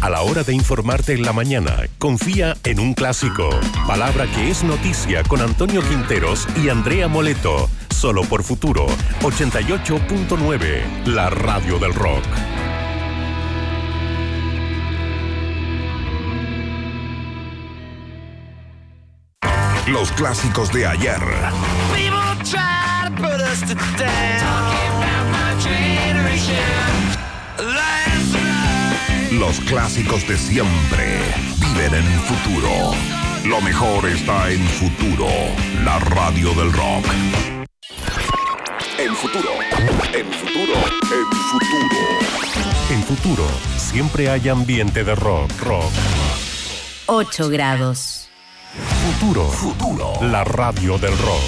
A la hora de informarte en la mañana, confía en un clásico. Palabra que es noticia con Antonio Quinteros y Andrea Moleto. Solo por Futuro 88.9, la radio del rock. Los clásicos de ayer. Los clásicos de siempre viven en Futuro. Lo mejor está en Futuro, la radio del rock. En Futuro, en Futuro, en Futuro. En Futuro siempre hay ambiente de rock. 8 grados. Futuro, la radio del rock.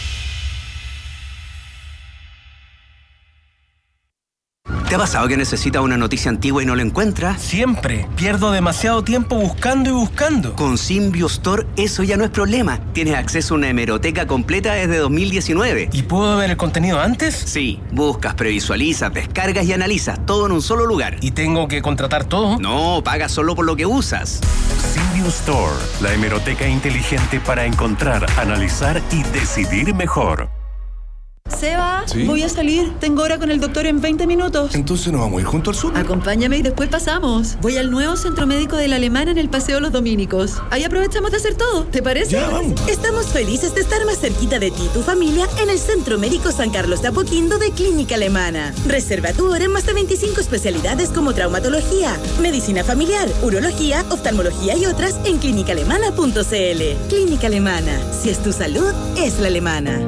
¿Te ha pasado que necesitas una noticia antigua y no la encuentras? Siempre. Pierdo demasiado tiempo buscando y buscando. Con Symbio Store eso ya no es problema. Tienes acceso a una hemeroteca completa desde 2019. ¿Y puedo ver el contenido antes? Sí. Buscas, previsualizas, descargas y analizas. Todo en un solo lugar. ¿Y tengo que contratar todo? No, pagas solo por lo que usas. Symbio Store, la hemeroteca inteligente para encontrar, analizar y decidir mejor. Seba, ¿Sí? Voy a salir. Tengo hora con el doctor en 20 minutos. Entonces nos vamos a ir junto al súper. Acompáñame y después pasamos. Voy al nuevo centro médico de la Alemana en el Paseo Los Dominicos. Ahí aprovechamos de hacer todo. ¿Te parece? Ya, vamos. Estamos felices de estar más cerquita de ti y tu familia en el Centro Médico San Carlos de Apoquindo de Clínica Alemana. Reserva tu hora en más de 25 especialidades como traumatología, medicina familiar, urología, oftalmología y otras en clínicaalemana.cl. Clínica Alemana. Si es tu salud, es la alemana.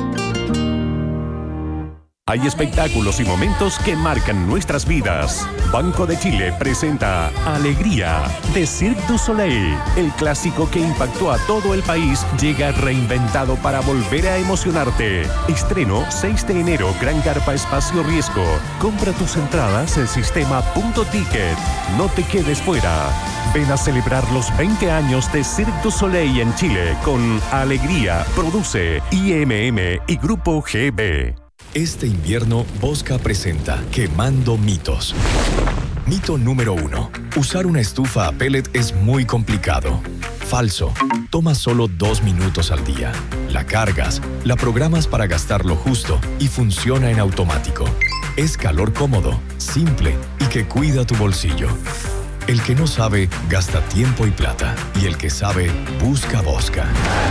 Hay espectáculos y momentos que marcan nuestras vidas. Banco de Chile presenta Alegría de Cirque du Soleil. El clásico que impactó a todo el país llega reinventado para volver a emocionarte. Estreno 6 de enero, Gran Carpa Espacio Riesgo. Compra tus entradas en sistema .ticket. No te quedes fuera. Ven a celebrar los 20 años de Cirque du Soleil en Chile con Alegría. Produce IMM y Grupo GB. Este invierno, Bosca presenta Quemando Mitos. Mito número 1. Usar una estufa a pellet es muy complicado. Falso. Toma solo 2 minutos al día. La cargas, la programas para gastar lo justo y funciona en automático. Es calor cómodo, simple y que cuida tu bolsillo. El que no sabe, gasta tiempo y plata. Y el que sabe, busca Bosca.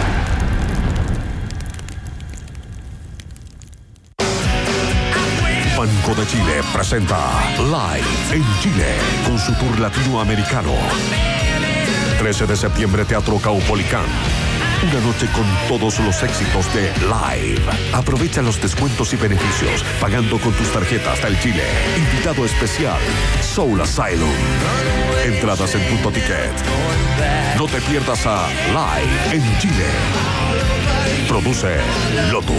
Banco de Chile presenta Live en Chile con su tour latinoamericano. 13 de septiembre, Teatro Caupolicán. Una noche con todos los éxitos de Live. Aprovecha los descuentos y beneficios pagando con tus tarjetas del Chile. Invitado especial, Soul Asylum. Entradas en .ticket. No te pierdas a Live en Chile. Produce Lotus.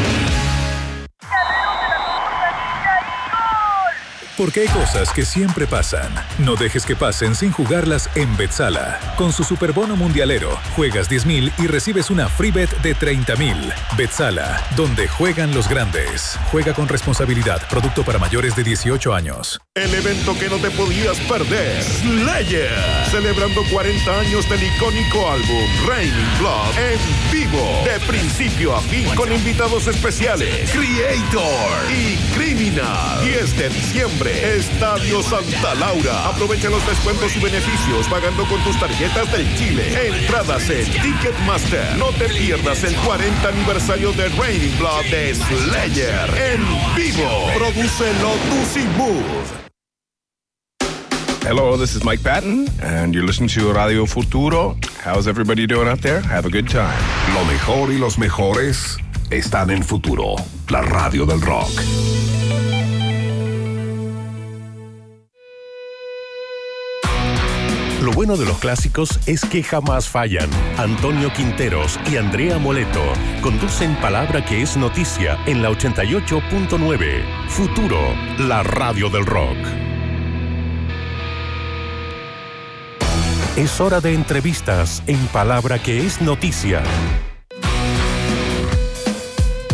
Porque hay cosas que siempre pasan. No dejes que pasen sin jugarlas en Betsala. Con su superbono mundialero, juegas 10,000 y recibes una free bet de 30,000. Betsala, donde juegan los grandes. Juega con responsabilidad. Producto para mayores de 18 años. El evento que no te podías perder. Slayer. Celebrando 40 años del icónico álbum Raining Blood en vivo. De principio a fin con invitados especiales. Creator y Criminal. 10 de diciembre. Estadio Santa Laura. Aprovecha los descuentos y beneficios pagando con tus tarjetas del Chile. Entradas en Ticketmaster. No te pierdas el 40 aniversario de Raining Blood de Slayer en vivo. Produce Lotus y Move. Hello, this is Mike Patton, and you're listening to Radio Futuro. How's everybody doing out there? Have a good time. Lo mejor y los mejores están en Futuro, la radio del rock. Lo bueno de los clásicos es que jamás fallan. Antonio Quinteros y Andrea Moleto conducen Palabra que es noticia en la 88.9. Futuro, la radio del rock. Es hora de entrevistas en Palabra que es noticia. Muy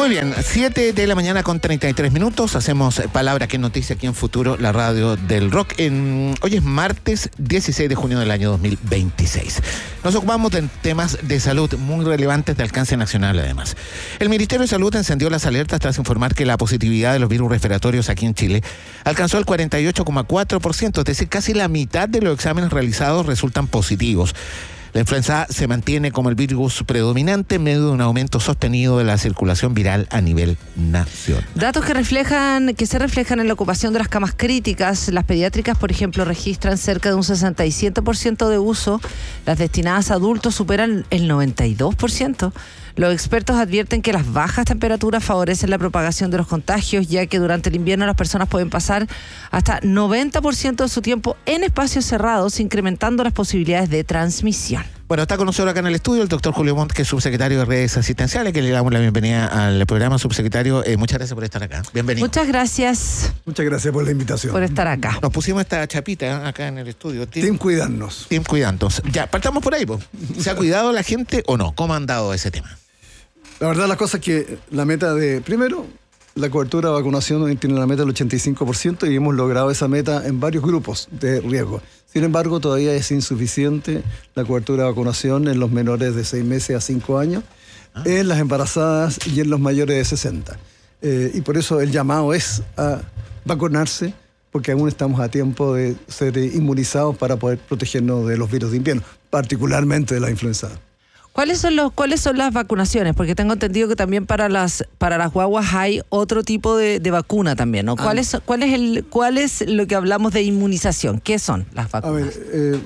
Muy bien, 7 de la mañana con 33 minutos. Hacemos Palabra que es noticia aquí en Futuro, la radio del rock. Hoy es martes 16 de junio del año 2026. Nos ocupamos de temas de salud muy relevantes de alcance nacional además. El Ministerio de Salud encendió las alertas tras informar que la positividad de los virus respiratorios aquí en Chile alcanzó el 48,4%, es decir, casi la mitad de los exámenes realizados resultan positivos. La influenza A se mantiene como el virus predominante en medio de un aumento sostenido de la circulación viral a nivel nacional. Datos que se reflejan en la ocupación de las camas críticas. Las pediátricas, por ejemplo, registran cerca de un 67% de uso. Las destinadas a adultos superan el 92%. Los expertos advierten que las bajas temperaturas favorecen la propagación de los contagios, ya que durante el invierno las personas pueden pasar hasta 90% de su tiempo en espacios cerrados, incrementando las posibilidades de transmisión. Bueno, está con nosotros acá en el estudio el doctor Julio Montt, que es subsecretario de Redes Asistenciales, que le damos la bienvenida al programa, subsecretario. Muchas gracias por estar acá. Bienvenido. Muchas gracias. Muchas gracias por la invitación. Por estar acá. Nos pusimos esta chapita acá en el estudio. Team Cuidarnos. Team Cuidarnos. Ya, partamos por ahí, po. ¿Se ha cuidado la gente o no? ¿Cómo han dado ese tema? La verdad, la cosa es que la meta primero, la cobertura de vacunación tiene la meta del 85% y hemos logrado esa meta en varios grupos de riesgo. Sin embargo, todavía es insuficiente la cobertura de vacunación en los menores de 6 meses a 5 años, en las embarazadas y en los mayores de 60. Y por eso el llamado es a vacunarse, porque aún estamos a tiempo de ser inmunizados para poder protegernos de los virus de invierno, particularmente de la influenza. ¿Cuáles son las vacunaciones? Porque tengo entendido que también para las guaguas hay otro tipo de vacuna también, ¿no? ¿Cuál es lo que hablamos de inmunización? ¿Qué son las vacunas? A ver,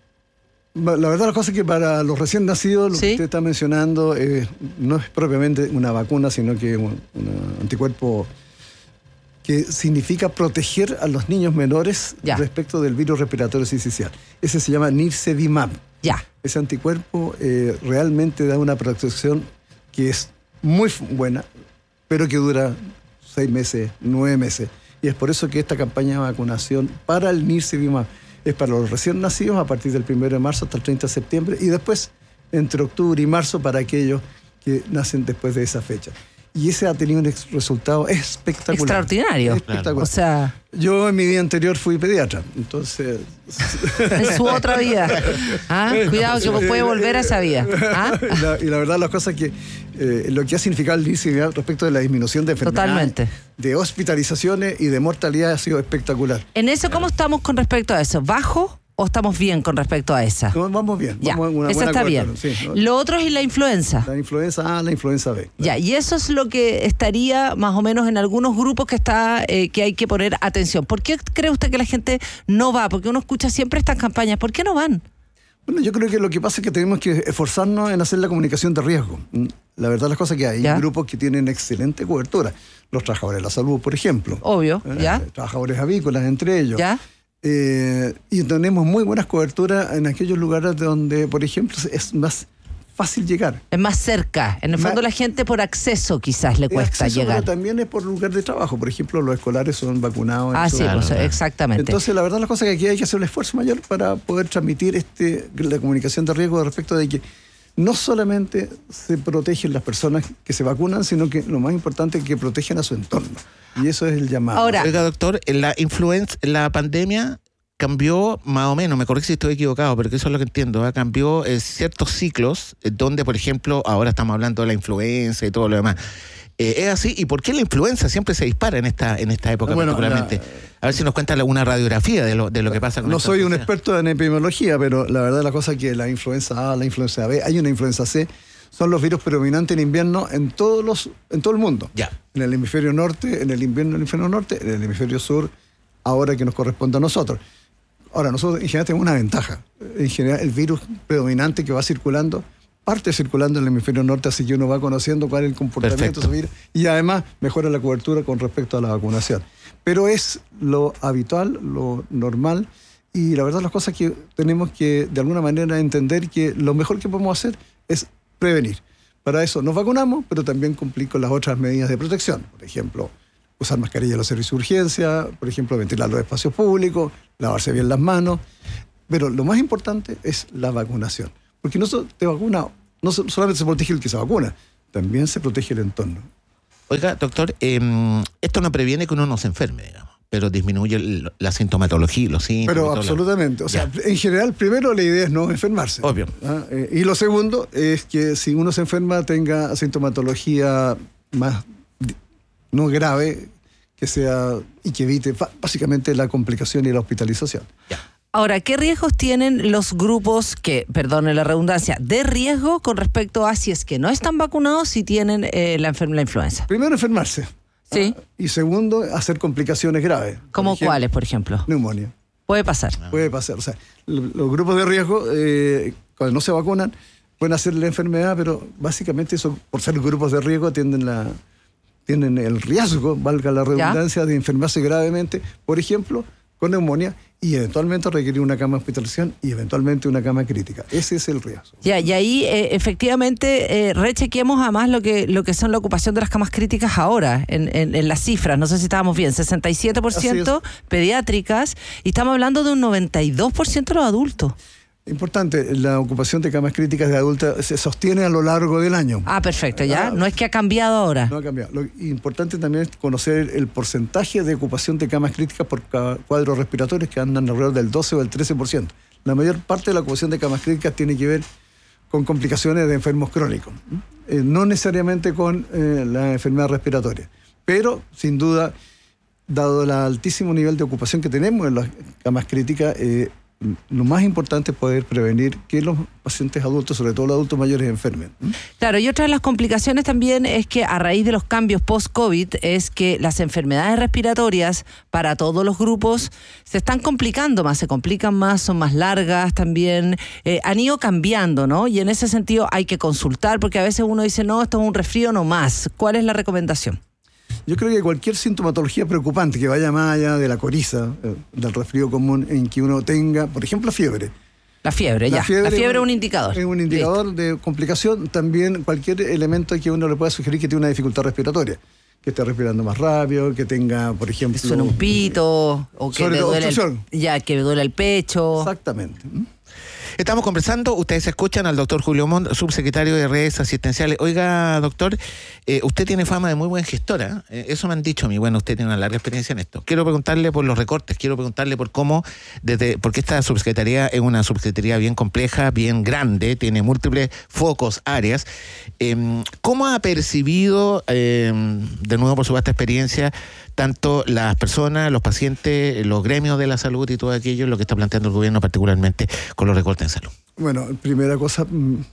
la verdad la cosa es que para los recién nacidos, lo que usted está mencionando no es propiamente una vacuna, sino que un anticuerpo que significa proteger a los niños menores respecto del virus respiratorio sincicial. Ese se llama Nirsevimab. Ya. Ese anticuerpo realmente da una protección que es muy buena, pero que dura 6 meses, 9 meses. Y es por eso que esta campaña de vacunación para el Nirsevimab es para los recién nacidos a partir del 1 de marzo hasta el 30 de septiembre y después entre octubre y marzo para aquellos que nacen después de esa fecha. Y ese ha tenido un resultado espectacular. Extraordinario. Espectacular. O sea, yo en mi vida anterior fui pediatra, entonces... En su otra vida. Cuidado que puede volver a esa vida. Y la verdad, las cosas que lo que ha significado el Nirsevimab respecto de la disminución de enfermedades, de hospitalizaciones y de mortalidad ha sido espectacular. ¿En eso cómo estamos con respecto a eso? ¿Bajo o estamos bien con respecto a esa? No, vamos bien. Ya, vamos esa está bien. Sí, ¿no? Lo otro es la influenza. La influenza A, la influenza B. Ya, y eso es lo que estaría más o menos en algunos grupos que hay que poner atención. ¿Por qué cree usted que la gente no va? Porque uno escucha siempre estas campañas. ¿Por qué no van? Bueno, yo creo que lo que pasa es que tenemos que esforzarnos en hacer la comunicación de riesgo. La verdad, las cosas que hay grupos que tienen excelente cobertura. Los trabajadores de la salud, por ejemplo. Obvio, trabajadores avícolas, entre ellos. Ya. Y tenemos muy buenas coberturas en aquellos lugares donde, por ejemplo, es más fácil llegar. Es más cerca. En el fondo la gente por acceso quizás le cuesta llegar. Pero también es por lugar de trabajo. Por ejemplo, los escolares son vacunados. Sí, pues, exactamente. Entonces, la verdad, la cosa es que aquí hay que hacer un esfuerzo mayor para poder transmitir la comunicación de riesgo respecto de que no solamente se protegen las personas que se vacunan, sino que lo más importante es que protegen a su entorno. Y eso es el llamado. Ahora, oiga, doctor, la pandemia cambió más o menos, me corrige si estoy equivocado, pero que eso es lo que entiendo, cambió ciertos ciclos donde, por ejemplo, ahora estamos hablando de la influenza y todo lo demás. ¿Es así? ¿Y por qué la influenza siempre se dispara en esta época particularmente? A ver si nos cuenta una radiografía de lo que pasa con No soy un experto en epidemiología, pero la verdad la cosa es que la influenza A, la influenza B, hay una influenza C, son los virus predominantes en invierno en todo el mundo. Ya. En el hemisferio norte, en el invierno del hemisferio norte, en el hemisferio sur, ahora que nos corresponde a nosotros. Ahora, nosotros en general tenemos una ventaja. En general, el virus predominante que va circulando, parte circulando en el hemisferio norte, así que uno va conociendo cuál es el comportamiento de ese virus y además mejora la cobertura con respecto a la vacunación. Pero es lo habitual, lo normal, y la verdad las cosas que tenemos que de alguna manera entender que lo mejor que podemos hacer es prevenir. Para eso nos vacunamos, pero también cumplir con las otras medidas de protección. Por ejemplo, usar mascarilla en los servicios de urgencia, por ejemplo, ventilar los espacios públicos, lavarse bien las manos. Pero lo más importante es la vacunación. Porque no solamente se protege el que se vacuna, también se protege el entorno. Oiga, doctor, esto no previene que uno no se enferme, digamos, pero disminuye la sintomatología, los síntomas. Pero absolutamente. O sea, en general, primero la idea es no enfermarse. Obvio. Y lo segundo es que si uno se enferma tenga sintomatología más no grave, que sea y que evite básicamente la complicación y la hospitalización. Ahora, ¿qué riesgos tienen los grupos que, perdone la redundancia, de riesgo con respecto a si es que no están vacunados, si tienen la influenza? Primero, enfermarse. Sí. Y segundo, hacer complicaciones graves. ¿Cómo cuáles, por ejemplo? Neumonía. Puede pasar. Puede pasar. O sea, los grupos de riesgo, cuando no se vacunan, pueden hacer la enfermedad, pero básicamente eso, por ser grupos de riesgo, tienen el riesgo, valga la redundancia, de enfermarse gravemente, por ejemplo, con neumonía, y eventualmente requerir una cama de hospitalización y eventualmente una cama crítica. Ese es el riesgo. Y ahí efectivamente rechequeemos además lo que son la ocupación de las camas críticas ahora, en las cifras, no sé si estábamos bien, 67% pediátricas, y estamos hablando de un 92% de los adultos. Importante, la ocupación de camas críticas de adultos se sostiene a lo largo del año. Perfecto, ya. No es que ha cambiado ahora. No ha cambiado. Lo importante también es conocer el porcentaje de ocupación de camas críticas por cuadros respiratorios, que andan alrededor del 12 o el 13%. La mayor parte de la ocupación de camas críticas tiene que ver con complicaciones de enfermos crónicos, no necesariamente con la enfermedad respiratoria. Pero, sin duda, dado el altísimo nivel de ocupación que tenemos en las camas críticas, lo más importante es poder prevenir que los pacientes adultos, sobre todo los adultos mayores, enfermen. Claro, y otra de las complicaciones también es que a raíz de los cambios post-COVID es que las enfermedades respiratorias para todos los grupos se están complicando más, se complican más, son más largas también, han ido cambiando, ¿no? Y en ese sentido hay que consultar, porque a veces uno dice, no, esto es un resfrío no más. ¿Cuál es la recomendación? Yo creo que cualquier sintomatología preocupante que vaya más allá de la coriza, del resfrío común, en que uno tenga, por ejemplo, fiebre. La fiebre es un indicador. Es un indicador de complicación. También cualquier elemento que uno le pueda sugerir que tiene una dificultad respiratoria. Que esté respirando más rápido, que tenga, por ejemplo... Que suene un pito, o que le duele el pecho. Exactamente. Estamos conversando, ustedes escuchan al doctor Julio Montt, subsecretario de Redes Asistenciales. Oiga, doctor, usted tiene fama de muy buen gestor, eso me han dicho a mí. Bueno, usted tiene una larga experiencia en esto. Quiero preguntarle por los recortes, quiero preguntarle por cómo, porque esta subsecretaría es una subsecretaría bien compleja, bien grande, tiene múltiples focos, áreas. ¿Cómo ha percibido, de nuevo por su vasta experiencia, tanto las personas, los pacientes, los gremios de la salud y todo aquello, lo que está planteando el gobierno particularmente con los recortes en salud? Bueno, primera cosa,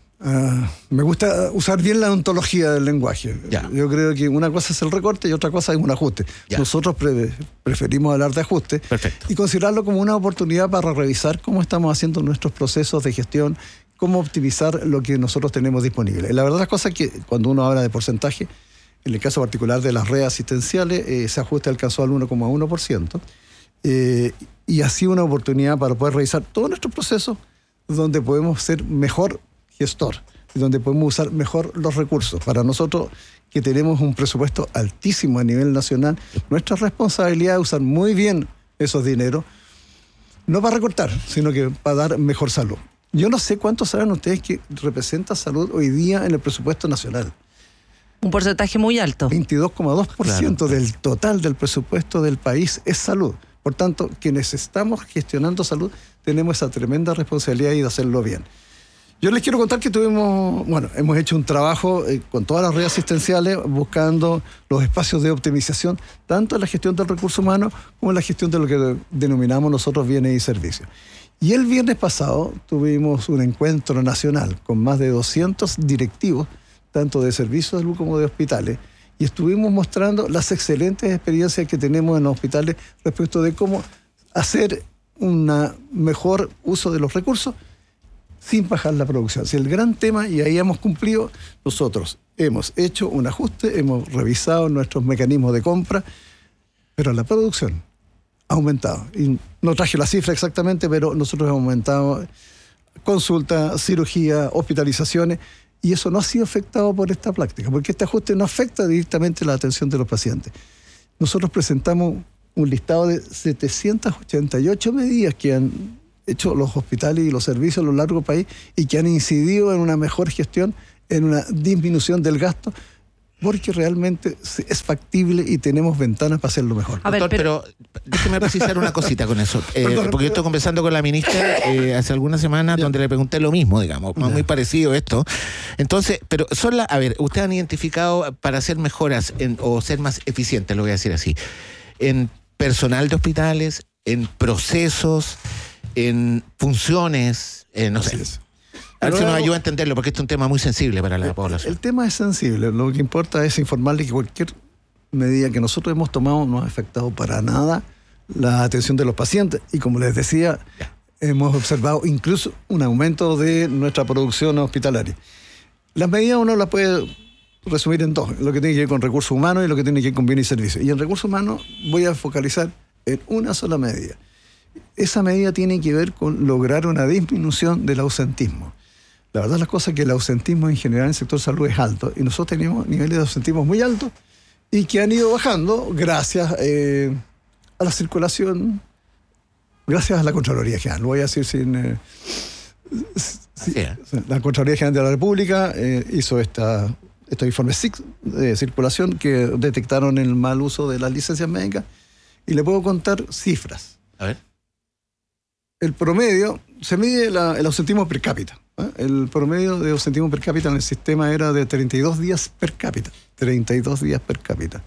me gusta usar bien la ontología del lenguaje. Yo creo que una cosa es el recorte y otra cosa es un ajuste. Nosotros preferimos hablar de ajuste. Perfecto. Y considerarlo como una oportunidad para revisar cómo estamos haciendo nuestros procesos de gestión, cómo optimizar lo que nosotros tenemos disponible. La verdad, las cosas que cuando uno habla de porcentaje, en el caso particular de las redes asistenciales, ese ajuste alcanzó al 1,1%. Y así una oportunidad para poder revisar todos nuestros procesos donde podemos ser mejor gestor, donde podemos usar mejor los recursos. Para nosotros, que tenemos un presupuesto altísimo a nivel nacional, nuestra responsabilidad es usar muy bien esos dineros, no para recortar, sino que para dar mejor salud. Yo no sé cuántos saben ustedes que representa salud hoy día en el presupuesto nacional. Un porcentaje muy alto. 22,2% del total del presupuesto del país es salud. Por tanto, quienes estamos gestionando salud tenemos esa tremenda responsabilidad y de hacerlo bien. Yo les quiero contar que hemos hecho un trabajo con todas las redes asistenciales buscando los espacios de optimización, tanto en la gestión del recurso humano como en la gestión de lo que denominamos nosotros bienes y servicios. Y el viernes pasado tuvimos un encuentro nacional con más de 200 directivos, tanto de servicios de salud como de hospitales, y estuvimos mostrando las excelentes experiencias que tenemos en los hospitales respecto de cómo hacer un mejor uso de los recursos sin bajar la producción. Si el gran tema, y ahí hemos cumplido, nosotros hemos hecho un ajuste, hemos revisado nuestros mecanismos de compra, pero la producción ha aumentado. Y no traje la cifra exactamente, pero nosotros hemos aumentado consultas, cirugía, hospitalizaciones, y eso no ha sido afectado por esta práctica, porque este ajuste no afecta directamente la atención de los pacientes. Nosotros presentamos un listado de 788 medidas que han hecho los hospitales y los servicios a lo largo del país y que han incidido en una mejor gestión, en una disminución del gasto, porque realmente es factible y tenemos ventanas para hacerlo mejor. Doctor, pero déjeme precisar una cosita con eso. Porque yo estoy conversando con la ministra hace algunas semanas donde le pregunté lo mismo, digamos, muy parecido esto. Entonces, pero ustedes han identificado para hacer mejoras o ser más eficientes, lo voy a decir así, en personal de hospitales, en procesos, en funciones, no sé. A ver si nos ayuda a entenderlo, porque este es un tema muy sensible para la población. El tema es sensible. Lo que importa es informarle que cualquier medida que nosotros hemos tomado no ha afectado para nada la atención de los pacientes. Y como les decía, hemos observado incluso un aumento de nuestra producción hospitalaria. Las medidas uno las puede resumir en dos: lo que tiene que ver con recursos humanos y lo que tiene que ver con bienes y servicios. Y en recursos humanos voy a focalizar en una sola medida. Esa medida tiene que ver con lograr una disminución del ausentismo. La verdad, las cosas es que el ausentismo en general en el sector salud es alto, y nosotros tenemos niveles de ausentismo muy altos y que han ido bajando gracias a la circulación, gracias a la Contraloría General. Lo voy a decir sin... La Contraloría General de la República hizo estos informes de circulación que detectaron el mal uso de las licencias médicas, y le puedo contar cifras. A ver. El promedio, se mide el ausentismo per cápita. El promedio de ausentismo per cápita en el sistema era de 32 días per cápita. 32 días per cápita.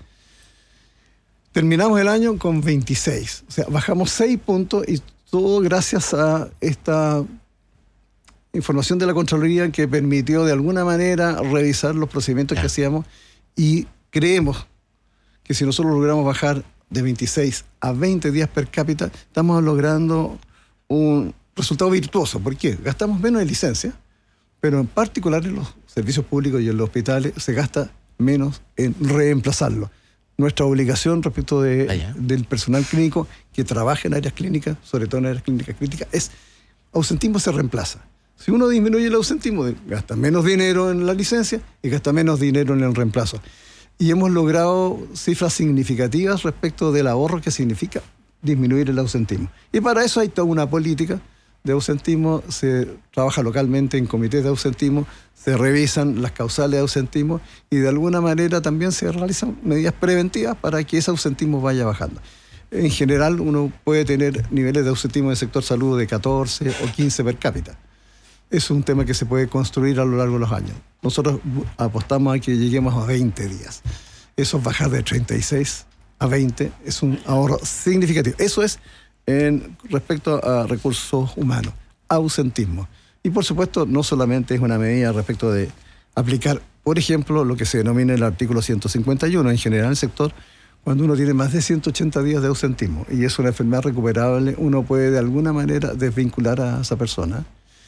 Terminamos el año con 26. O sea, bajamos 6 puntos, y todo gracias a esta información de la Contraloría que permitió de alguna manera revisar los procedimientos que hacíamos, y creemos que si nosotros logramos bajar de 26 a 20 días per cápita, estamos logrando un resultado virtuoso. ¿Por qué? Gastamos menos en licencia, pero en particular en los servicios públicos y en los hospitales se gasta menos en reemplazarlo. Nuestra obligación respecto del personal clínico que trabaja en áreas clínicas, sobre todo en áreas clínicas críticas, es ausentismo se reemplaza. Si uno disminuye el ausentismo, gasta menos dinero en la licencia y gasta menos dinero en el reemplazo. Y hemos logrado cifras significativas respecto del ahorro que significa disminuir el ausentismo. Y para eso hay toda una política de ausentismo. Se trabaja localmente en comités de ausentismo, se revisan las causales de ausentismo, y de alguna manera también se realizan medidas preventivas para que ese ausentismo vaya bajando. En general, uno puede tener niveles de ausentismo en el sector salud de 14 o 15 per cápita. Es un tema que se puede construir a lo largo de los años. Nosotros apostamos a que lleguemos a 20 días. Eso es bajar de 36 a 20, es un ahorro significativo. Eso es respecto a recursos humanos, ausentismo. Y por supuesto, no solamente es una medida respecto de aplicar, por ejemplo, lo que se denomina el artículo 151. En general, en el sector, cuando uno tiene más de 180 días de ausentismo y es una enfermedad recuperable, uno puede de alguna manera desvincular a esa persona.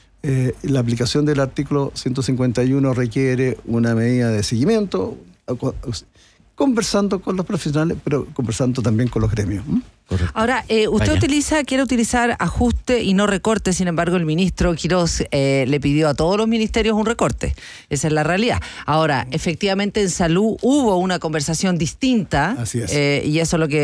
La aplicación del artículo 151 requiere una medida de seguimiento, conversando con los profesionales, pero conversando también con los gremios. Correcto. Ahora, usted quiere utilizar ajuste y no recorte. Sin embargo, el ministro Quirós le pidió a todos los ministerios un recorte. Esa es la realidad. Ahora, efectivamente, en salud hubo una conversación distinta. Así es. Y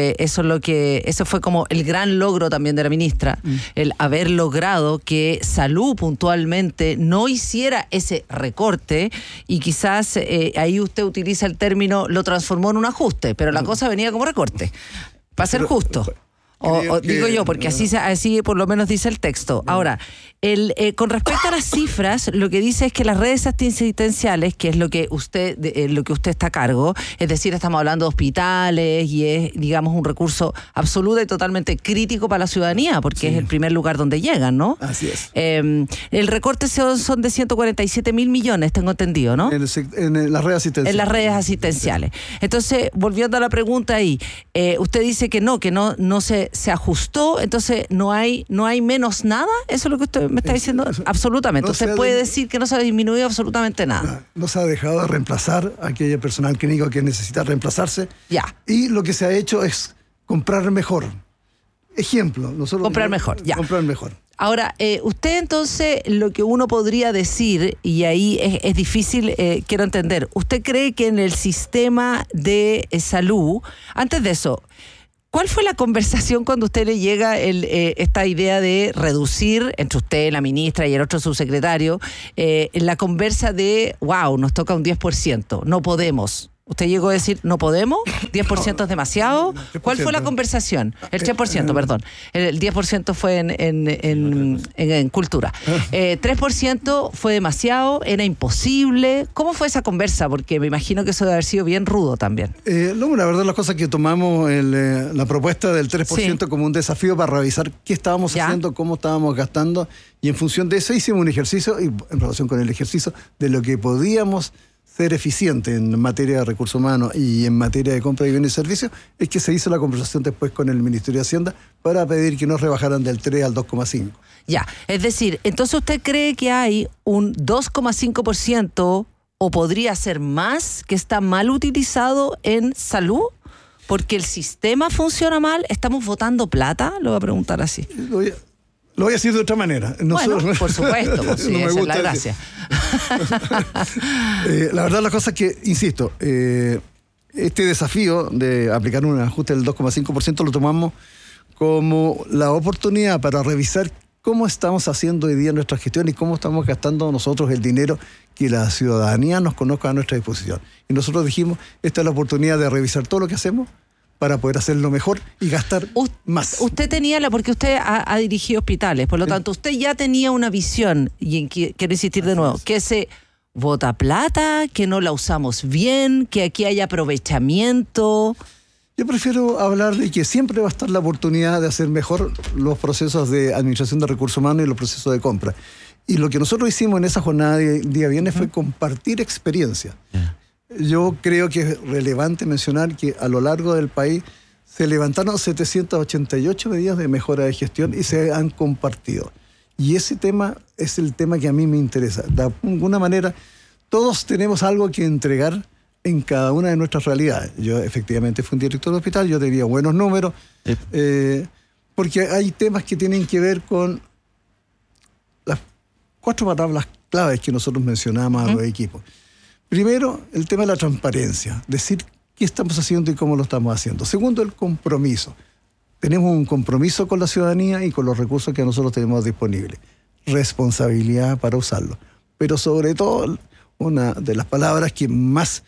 eso fue como el gran logro también de la ministra, el haber logrado que salud puntualmente no hiciera ese recorte, y quizás ahí usted utiliza el término, lo transformó en un ajuste, pero la cosa venía como recorte. Para ser justo. O digo yo, porque así por lo menos dice el texto. Ahora, con respecto a las cifras, lo que dice es que las redes asistenciales, que es lo que usted está a cargo, es decir, estamos hablando de hospitales, y es, digamos, un recurso absoluto y totalmente crítico para la ciudadanía, porque es el primer lugar donde llegan, ¿no? Así es. El recorte son de 147 mil millones, tengo entendido, ¿no? En las redes asistenciales. En las redes asistenciales. Entonces, volviendo a la pregunta ahí, usted dice que no se ajustó, entonces no hay menos nada. ¿Eso es lo que usted me está diciendo? Absolutamente. No usted puede decir que no se ha disminuido absolutamente nada. No se ha dejado de reemplazar a aquel personal clínico que necesita reemplazarse. Ya. Y lo que se ha hecho es comprar mejor. Ejemplo. Comprar mejor, ya. Comprar mejor. Ahora, usted entonces, lo que uno podría decir, y ahí es difícil, quiero entender, ¿usted cree que en el sistema de salud, antes de eso, ¿cuál fue la conversación cuando usted le llega esta idea de reducir, entre usted, la ministra y el otro subsecretario, la conversa de, wow, nos toca un 10%, no podemos? Usted llegó a decir, no podemos, 10% es demasiado. ¿Cuál fue la conversación? El 3%, perdón. El 10% fue en cultura. 3% fue demasiado, era imposible. ¿Cómo fue esa conversa? Porque me imagino que eso debe haber sido bien rudo también. No, la verdad, las cosas que tomamos la propuesta del 3% como un desafío para revisar qué estábamos haciendo, cómo estábamos gastando, y en función de eso hicimos un ejercicio, y en relación con el ejercicio de lo que podíamos ser eficiente en materia de recursos humanos y en materia de compra de bienes y servicios, es que se hizo la conversación después con el Ministerio de Hacienda para pedir que nos rebajaran del 3 al 2,5. Ya, es decir, entonces usted cree que hay un 2,5% o podría ser más que está mal utilizado en salud, porque el sistema funciona mal, ¿estamos botando plata? Lo voy a preguntar así. Lo voy a decir de otra manera. Bueno, por supuesto, pues sí, esa es la gracia. La verdad, la cosa es que, insisto, este desafío de aplicar un ajuste del 2,5% lo tomamos como la oportunidad para revisar cómo estamos haciendo hoy día nuestra gestión y cómo estamos gastando nosotros el dinero que la ciudadanía nos conozca a nuestra disposición. Y nosotros dijimos, esta es la oportunidad de revisar todo lo que hacemos para poder hacerlo mejor y gastar más. Usted tenía, porque usted ha dirigido hospitales, por lo tanto, usted ya tenía una visión, y quiero insistir de nuevo, que se vota plata, que no la usamos bien, que aquí hay aprovechamiento. Yo prefiero hablar de que siempre va a estar la oportunidad de hacer mejor los procesos de administración de recursos humanos y los procesos de compra. Y lo que nosotros hicimos en esa jornada de día viernes fue compartir experiencia. Yo creo que es relevante mencionar que a lo largo del país se levantaron 788 medidas de mejora de gestión y se han compartido. Y ese tema es el tema que a mí me interesa. De alguna manera, todos tenemos algo que entregar en cada una de nuestras realidades. Yo efectivamente fui un director de hospital, yo tenía buenos números, porque hay temas que tienen que ver con las 4 palabras claves que nosotros mencionamos a los equipos. Primero, el tema de la transparencia, decir qué estamos haciendo y cómo lo estamos haciendo. Segundo, el compromiso. Tenemos un compromiso con la ciudadanía y con los recursos que nosotros tenemos disponibles. Responsabilidad para usarlo. Pero sobre todo, una de las palabras que más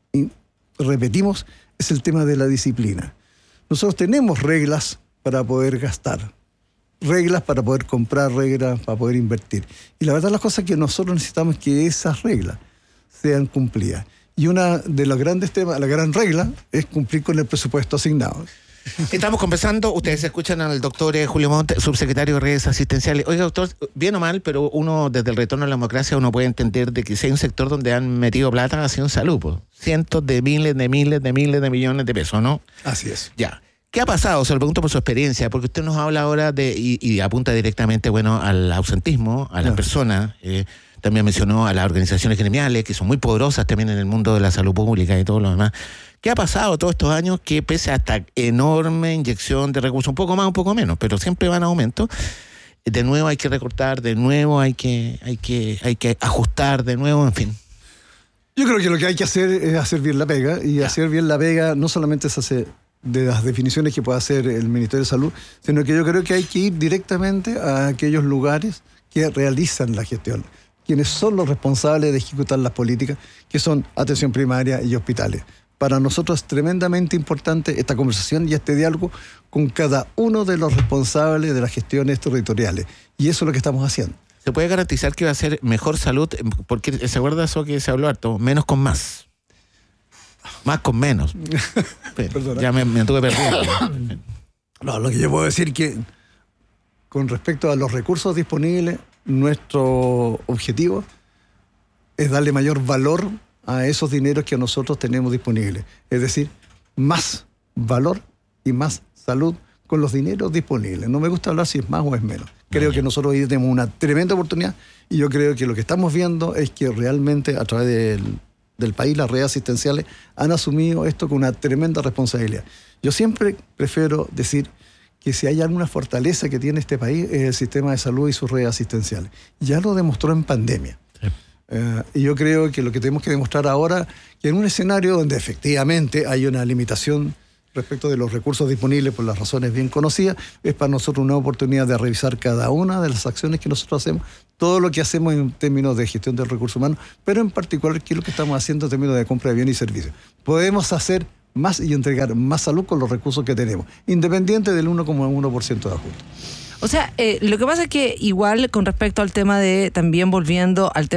repetimos es el tema de la disciplina. Nosotros tenemos reglas para poder gastar, reglas para poder comprar, reglas para poder invertir. Y la verdad, las cosas que nosotros necesitamos es que esas reglas sean cumplidas. Y una de los grandes temas, la gran regla, es cumplir con el presupuesto asignado. Estamos conversando, ustedes escuchan al doctor Julio Monte, subsecretario de Redes Asistenciales. Oiga, doctor, bien o mal, pero uno desde el retorno a la democracia uno puede entender de que si hay un sector donde han metido plata ha sido en salud, pues. Cientos de miles de millones de pesos, ¿no? Así es. Ya. ¿Qué ha pasado? Se lo pregunto por su experiencia, porque usted nos habla ahora y apunta directamente, bueno, al ausentismo, a las personas. También mencionó a las organizaciones gremiales, que son muy poderosas también en el mundo de la salud pública y todo lo demás. ¿Qué ha pasado todos estos años que pese a esta enorme inyección de recursos, un poco más, un poco menos, pero siempre van a aumento, de nuevo hay que recortar, de nuevo hay que ajustar, de nuevo, en fin? Yo creo que lo que hay que hacer es hacer bien la pega, y hacer bien la pega no solamente se hace de las definiciones que puede hacer el Ministerio de Salud, sino que yo creo que hay que ir directamente a aquellos lugares que realizan la gestión, quienes son los responsables de ejecutar las políticas, que son atención primaria y hospitales. Para nosotros es tremendamente importante esta conversación y este diálogo con cada uno de los responsables de las gestiones territoriales. Y eso es lo que estamos haciendo. ¿Se puede garantizar que va a ser mejor salud? Porque ¿se acuerda eso que se habló harto? Menos con más. Más con menos. Ya me tuve perdido. No, lo que yo puedo decir que con respecto a los recursos disponibles, nuestro objetivo es darle mayor valor a esos dineros que nosotros tenemos disponibles. Es decir, más valor y más salud con los dineros disponibles. No me gusta hablar si es más o es menos. Creo que nosotros hoy tenemos una tremenda oportunidad, y yo creo que lo que estamos viendo es que realmente a través del país las redes asistenciales han asumido esto con una tremenda responsabilidad. Yo siempre prefiero decir que si hay alguna fortaleza que tiene este país es el sistema de salud y sus redes asistenciales. Ya lo demostró en pandemia. Y yo creo que lo que tenemos que demostrar ahora, que en un escenario donde efectivamente hay una limitación respecto de los recursos disponibles por las razones bien conocidas, es para nosotros una oportunidad de revisar cada una de las acciones que nosotros hacemos, todo lo que hacemos en términos de gestión del recurso humano, pero en particular qué es lo que estamos haciendo en términos de compra de bienes y servicios. Podemos hacer más y entregar más salud con los recursos que tenemos, independiente del 1,1% de ajuste. O sea, lo que pasa es que igual con respecto al tema de, también volviendo al tema